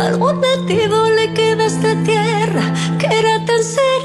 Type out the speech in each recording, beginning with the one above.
algún latido le queda a esta tierra que era tan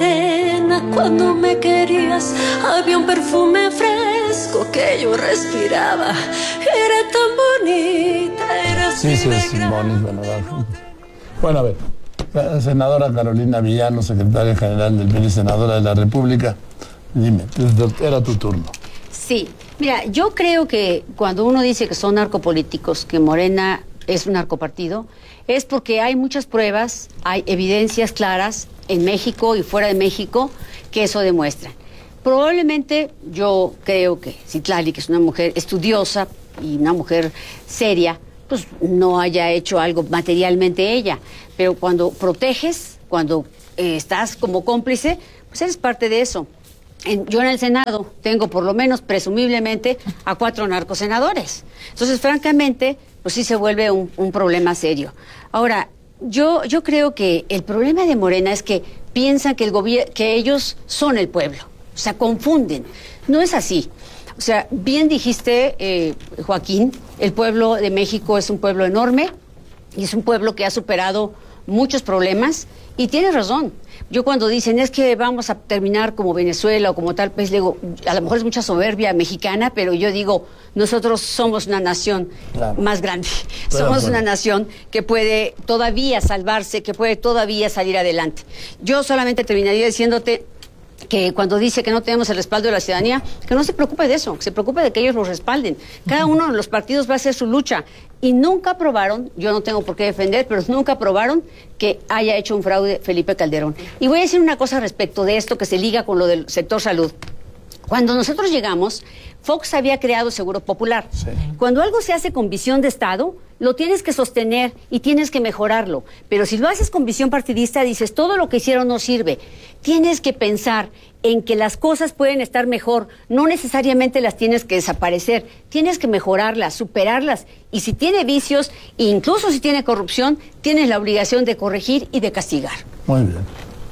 serena cuando me querías. Había un perfume fresco que yo respiraba. Era tan bonita, eras Sí, sí, es bonito, ¿verdad? Bueno, a ver, la senadora Carolina Villano, secretaria general del PRI, senadora de la República, dime, era tu turno. Sí, mira, yo creo que cuando uno dice que son narcopolíticos, que Morena es un narcopartido, es porque hay muchas pruebas, hay evidencias claras en México y fuera de México que eso demuestran. Probablemente yo creo que Citlali, que es una mujer estudiosa y una mujer seria, pues no haya hecho algo materialmente ella, pero cuando proteges, cuando estás como cómplice, pues eres parte de eso. Yo en el Senado tengo por lo menos presumiblemente a 4 narcosenadores. Entonces, francamente, pues sí se vuelve un problema serio. Ahora, yo creo que el problema de Morena es que piensan que que ellos son el pueblo. O sea, confunden. No es así. O sea, bien dijiste, Joaquín, el pueblo de México es un pueblo enorme y es un pueblo que ha superado muchos problemas y tienes razón. Yo cuando dicen es que vamos a terminar como Venezuela o como tal país, le digo, a lo mejor es mucha soberbia mexicana, pero yo digo, nosotros somos una nación más grande. Somos una nación que puede todavía salvarse, que puede todavía salir adelante. Yo solamente terminaría diciéndote que cuando dice que no tenemos el respaldo de la ciudadanía, que no se preocupe de eso, que se preocupe de que ellos lo respalden. Cada uno de los partidos va a hacer su lucha y nunca aprobaron, yo no tengo por qué defender, pero nunca aprobaron que haya hecho un fraude Felipe Calderón. Y voy a decir una cosa respecto de esto que se liga con lo del sector salud. Cuando nosotros llegamos, Fox había creado Seguro Popular. Sí. Cuando algo se hace con visión de Estado, lo tienes que sostener y tienes que mejorarlo. Pero si lo haces con visión partidista, dices, todo lo que hicieron no sirve. Tienes que pensar en que las cosas pueden estar mejor. No necesariamente las tienes que desaparecer. Tienes que mejorarlas, superarlas. Y si tiene vicios, incluso si tiene corrupción, tienes la obligación de corregir y de castigar. Muy bien.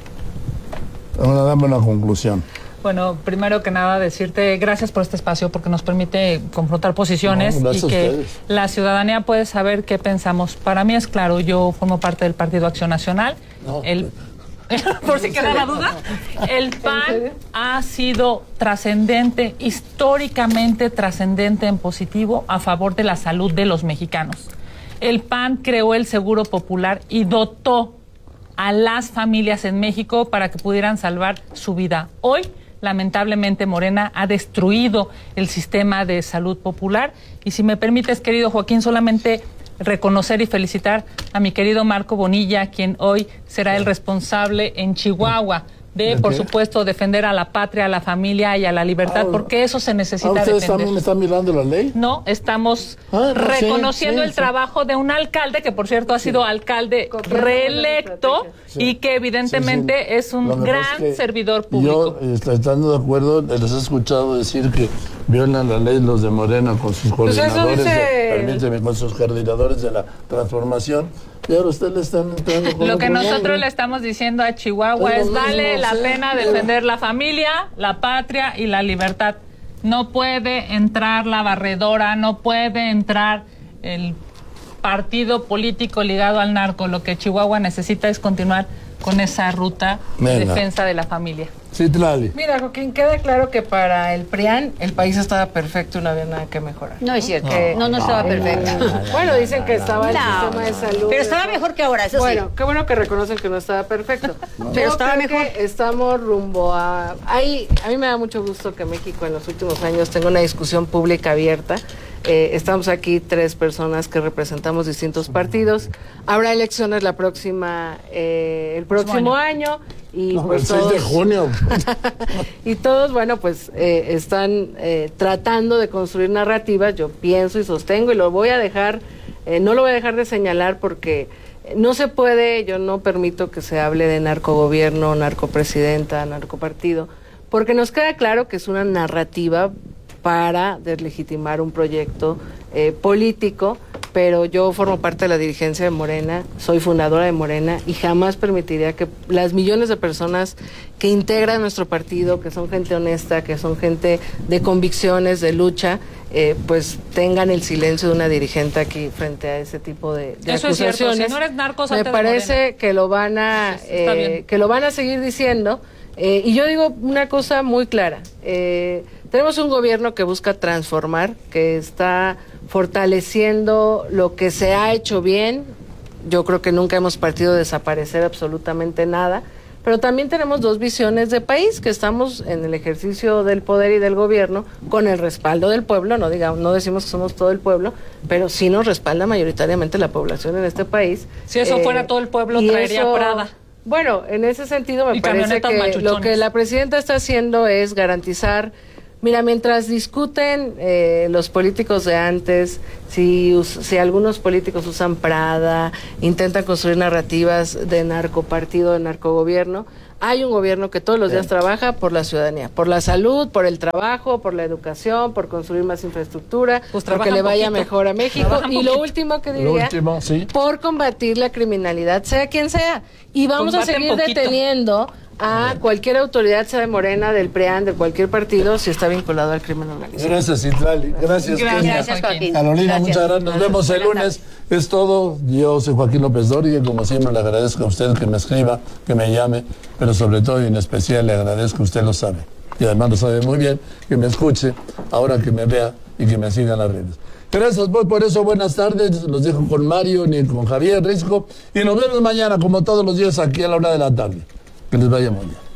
Ahora dame una conclusión. Bueno, primero que nada decirte gracias por este espacio porque nos permite confrontar posiciones y que la ciudadanía puede saber qué pensamos. Para mí es claro, yo formo parte del Partido Acción Nacional. No. Por si queda la duda, el PAN ha sido trascendente, históricamente trascendente en positivo a favor de la salud de los mexicanos. El PAN creó el Seguro Popular y dotó a las familias en México para que pudieran salvar su vida. Hoy, lamentablemente, Morena ha destruido el sistema de salud popular. Y si me permites, querido Joaquín, solamente reconocer y felicitar a mi querido Marco Bonilla, quien hoy será el responsable en Chihuahua de, por supuesto, defender a la patria, a la familia y a la libertad, porque eso se necesita defender. ¿Ustedes también están mirando la ley? No, estamos reconociendo el trabajo de un alcalde, que por cierto ha sido alcalde reelecto y que evidentemente es un gran servidor público. Yo, estando de acuerdo, les he escuchado decir que violan la ley los de Morena con sus coordinadores, permíteme, con sus coordinadores de la transformación. Y ahora usted le están entrando con lo que nosotros le estamos diciendo a Chihuahua es vale la pena defender la familia, la patria y la libertad. No puede entrar la barredora, no puede entrar el partido político ligado al narco. Lo que Chihuahua necesita es continuar con esa ruta de defensa de la familia. Citlali. Mira, Joaquín, queda claro que para el PRIAN el país estaba perfecto y no había nada que mejorar. No es cierto. No estaba perfecto. Bueno, dicen que estaba el sistema de salud. Pero estaba mejor que ahora, eso bueno, sí. Qué bueno que reconocen que no estaba perfecto. Pero estaba mejor. Estamos rumbo a... a mí me da mucho gusto que México en los últimos años tenga una discusión pública abierta. Estamos aquí 3 personas que representamos distintos partidos. Habrá elecciones el próximo año. Y pues el 6 de junio. y todos, bueno, pues están tratando de construir narrativas. Yo pienso y sostengo y lo voy a dejar, no lo voy a dejar de señalar porque no se puede, yo no permito que se hable de narcogobierno, narcopresidenta, narcopartido, porque nos queda claro que es una narrativa para deslegitimar un proyecto político, pero yo formo parte de la dirigencia de Morena, soy fundadora de Morena y jamás permitiría que las millones de personas que integran nuestro partido, que son gente honesta, que son gente de convicciones, de lucha, pues tengan el silencio de una dirigente aquí frente a ese tipo de eso acusaciones. Es cierto. Si no eres narco, me parece que lo van a seguir diciendo. Y yo digo una cosa muy clara. Tenemos un gobierno que busca transformar, que está fortaleciendo lo que se ha hecho bien. Yo creo que nunca hemos partido de desaparecer absolutamente nada. Pero también tenemos dos visiones de país, que estamos en el ejercicio del poder y del gobierno con el respaldo del pueblo, no decimos que somos todo el pueblo, pero sí nos respalda mayoritariamente la población en este país. Si eso fuera todo el pueblo, traería Prada. Bueno, en ese sentido me parece que lo que la presidenta está haciendo es garantizar. Mira, mientras discuten los políticos de antes, si algunos políticos usan Prada, intentan construir narrativas de narcopartido, de narcogobierno, hay un gobierno que todos los días trabaja por la ciudadanía, por la salud, por el trabajo, por la educación, por construir más infraestructura, pues porque le vaya mejor a México. Y lo último que diría, por combatir la criminalidad, sea quien sea. Y vamos a seguir deteniendo a cualquier autoridad, sea de Morena, del PRIAN, de cualquier partido, si está vinculado al crimen organizado. Gracias, Citlali. Gracias, Joaquín. Carolina, muchas gracias. Nos vemos el lunes. Es todo. Yo soy Joaquín López Dóriga y como siempre le agradezco a usted que me escriba, que me llame, pero sobre todo y en especial le agradezco, usted lo sabe. Y además lo sabe muy bien, que me escuche, ahora que me vea y que me siga en las redes. Gracias, por eso buenas tardes. Los dejo con Mario ni con Javier Risco y nos vemos mañana como todos los días aquí a la 1:00 p.m. Que les vaya muy bien.